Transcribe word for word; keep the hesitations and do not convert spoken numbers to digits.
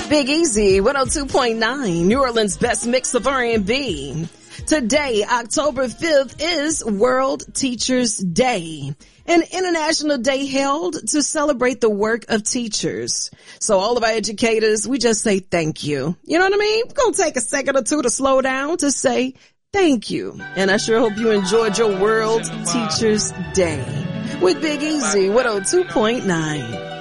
Big Easy, one oh two point nine, New Orleans' best mix of R and B. Today, October fifth, is World Teachers Day, an international day held to celebrate the work of teachers. So all of our educators, we just say thank you. You know what I mean? We're going to take a second or two to slow down to say thank you. And I sure hope you enjoyed your World Teachers Day with Big Easy, one oh two point nine.